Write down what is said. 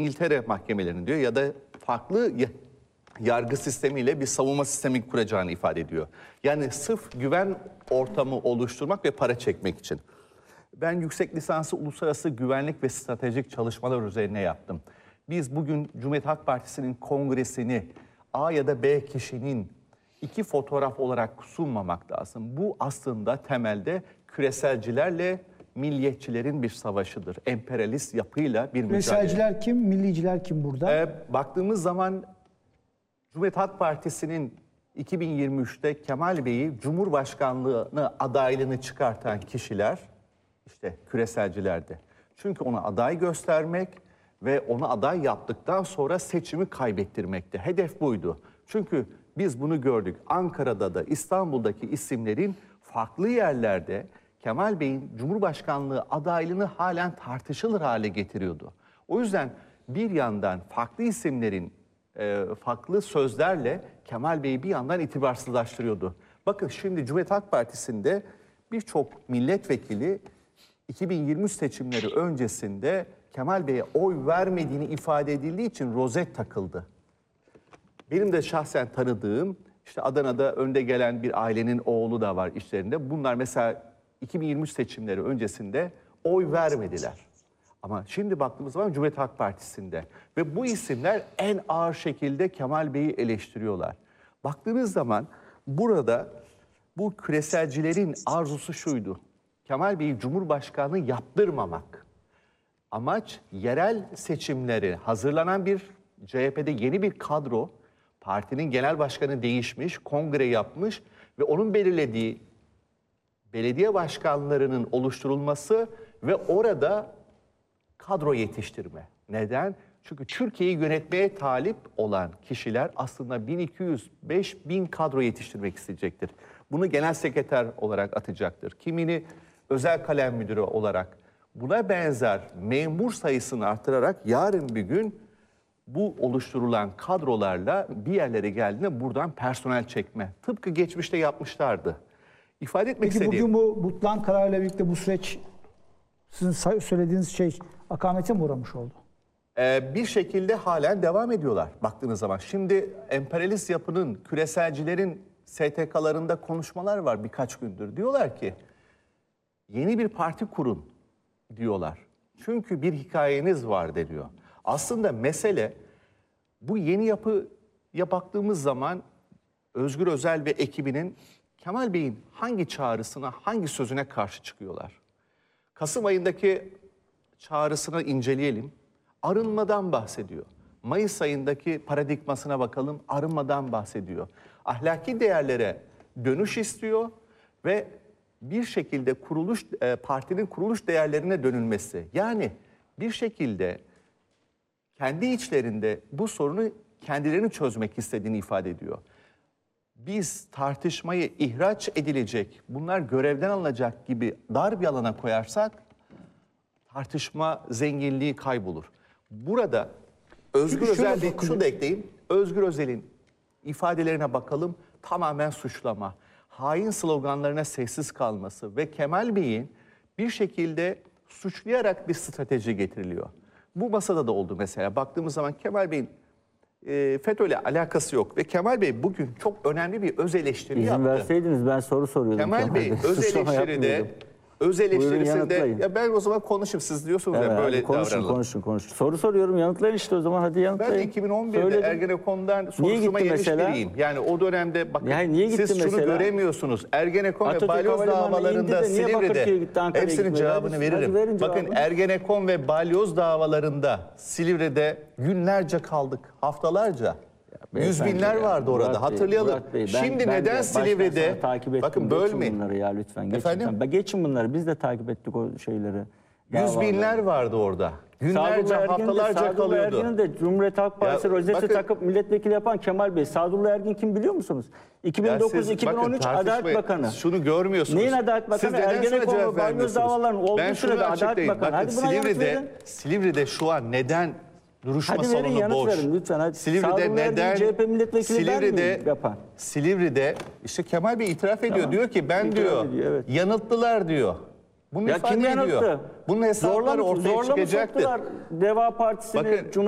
İngiltere mahkemelerinin diyor ya da farklı yargı sistemiyle bir savunma sistemi kuracağını ifade ediyor. Yani sırf güven ortamı oluşturmak ve para çekmek için. Ben yüksek lisansı uluslararası güvenlik ve stratejik çalışmalar üzerine yaptım. Biz bugün Cumhuriyet Halk Partisi'nin kongresini A ya da B kişinin iki fotoğraf olarak sunmamak lazım. Bu aslında temelde küreselcilerle milliyetçilerin bir savaşıdır. Emperyalist yapıyla bir mücadele. Küreselciler kim, milliciler kim burada? Baktığımız zaman Cumhuriyet Halk Partisi'nin 2023'te Kemal Bey'i Cumhurbaşkanlığına adaylığını çıkartan kişiler işte küreselcilerdi. Çünkü ona aday göstermek ve onu aday yaptıktan sonra seçimi kaybettirmekti. Hedef buydu. Çünkü biz bunu gördük. Ankara'da da İstanbul'daki isimlerin farklı yerlerde Kemal Bey'in Cumhurbaşkanlığı adaylığını halen tartışılır hale getiriyordu. O yüzden bir yandan farklı isimlerin farklı sözlerle Kemal Bey'i bir yandan itibarsızlaştırıyordu. Bakın şimdi Cumhuriyet Halk Partisi'nde birçok milletvekili 2023 seçimleri öncesinde Kemal Bey'e oy vermediğini ifade edildiği için rozet takıldı. Benim de şahsen tanıdığım, işte Adana'da önde gelen bir ailenin oğlu da var işlerinde. Bunlar mesela 2023 seçimleri öncesinde oy vermediler. Ama şimdi baktığımız zaman Cumhuriyet Halk Partisi'nde ve bu isimler en ağır şekilde Kemal Bey'i eleştiriyorlar. Baktığınız zaman burada bu küreselcilerin arzusu şuydu. Kemal Bey'i Cumhurbaşkanı yaptırmamak. Amaç yerel seçimleri hazırlanan bir CHP'de yeni bir kadro, partinin genel başkanı değişmiş, kongre yapmış ve onun belirlediği belediye başkanlarının oluşturulması ve orada kadro yetiştirme. Neden? Çünkü Türkiye'yi yönetmeye talip olan kişiler aslında 1200-5000 kadro yetiştirmek isteyecektir. Bunu genel sekreter olarak atacaktır. Kimini özel kalem müdürü olarak. Buna benzer memur sayısını artırarak yarın bir gün bu oluşturulan kadrolarla bir yerlere geldiğinde buradan personel çekme. Tıpkı geçmişte yapmışlardı. İfade etmek Peki istediğim... bugün bu butlan kararıyla birlikte bu süreç sizin söylediğiniz şey akamete mi uğramış oldu? Bir şekilde halen devam ediyorlar baktığınız zaman. Şimdi emperyalist yapının, küreselcilerin STK'larında konuşmalar var birkaç gündür. Diyorlar ki yeni bir parti kurun diyorlar. Çünkü bir hikayeniz var deniyor. Aslında mesele bu yeni yapıya baktığımız zaman Özgür Özel ve ekibinin Kemal Bey'in hangi çağrısına, hangi sözüne karşı çıkıyorlar? Kasım ayındaki çağrısını inceleyelim. Arınmadan bahsediyor. Mayıs ayındaki paradigmasına bakalım, arınmadan bahsediyor. Ahlaki değerlere dönüş istiyor ve bir şekilde partinin kuruluş değerlerine dönülmesi. Yani bir şekilde kendi içlerinde bu sorunu kendilerini çözmek istediğini ifade ediyor. Biz tartışmayı ihraç edilecek, bunlar görevden alınacak gibi dar bir alana koyarsak tartışma zenginliği kaybolur. Burada Özgür Özel, şunu da ekleyeyim, Özgür Özel'in ifadelerine bakalım, tamamen suçlama. Hain sloganlarına sessiz kalması ve Kemal Bey'in bir şekilde suçlayarak bir strateji getiriliyor. Bu masada da oldu mesela. Baktığımız zaman Kemal Bey'in FETÖ'yle alakası yok ve Kemal Bey bugün çok önemli bir öz eleştiri yaptı. İzin verseydiniz ben soru soruyordum. Kemal Bey öz eleştirisinde ya ben o zaman konuşayım, siz diyorsunuz ya böyle davranalım. Konuşun. Soru soruyorum, yanıtlayın işte o zaman, hadi yanıtlayın. Ben 2011'de söyledim. Ergenekon'dan soruşturma yemiş biriyim. Yani o dönemde bakın siz şunu göremiyorsunuz. Ergenekon ve Balyoz davalarında Silivri'de hepsinin cevabını veririm. Bakın Ergenekon ve Balyoz davalarında Silivri'de günlerce kaldık, haftalarca. Yüz binler vardı orada, hatırlayalım. Şimdi neden Silivri'de, bakın bölmeyin. Bunları ya lütfen. Geçin bunları, biz de takip ettik o şeyleri. Yüz binler vardı orada. Günlerce, haftalarca kalıyordu. Ergin'in de Cumhuriyet Halk Partisi rozeti takıp milletvekili yapan Kemal Bey. Sadullah Ergin kim biliyor musunuz? 2009-2013 Adalet Bakanı. Şunu görmüyorsunuz. Neyin Adalet Bakanı? Ergenekon ve Balyoz davalarının olduğu sırada Adalet Bakanı. Bakın Silivri'de şu an neden duruşma salonu boş? Verin lütfen. Hadi. Silivri'de neden? CHP milletvekili Silivri'de işte Kemal Bey itiraf ediyor. Tamam. Diyor ki ben diyor yanılttılar diyor. Bunu ifade ediyor. Bunun hesapları ortaya çıkacaktır. Deva Partisi'ni,